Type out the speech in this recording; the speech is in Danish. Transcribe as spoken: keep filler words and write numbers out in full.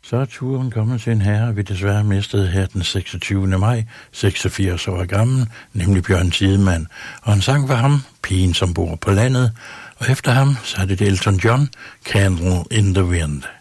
Så er turen kommet til en herre, vi desværre mistede her den seksogtyvende maj, seksogfirs år gammel, nemlig Bjørn Tidemand. Og en sang var ham, Pigen som bor på landet, og efter ham så er det Elton John, Candle in the Wind.